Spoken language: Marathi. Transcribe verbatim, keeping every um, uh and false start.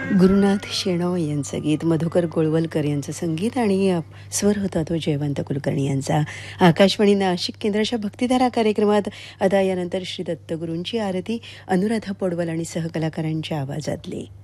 गुरुनाथ शेणव यांचं गीत, मधुकर गोळवलकर यांचं संगीत आणि अ, स्वर होता तो जयवंत कुलकर्णी यांचा. आकाशवाणी नाशिक केंद्राच्या भक्तिधारा कार्यक्रमात आता यानंतर श्री दत्तगुरूंची आरती अनुराधा पौडवाल आणि सहकलाकारांच्या आवाजातली.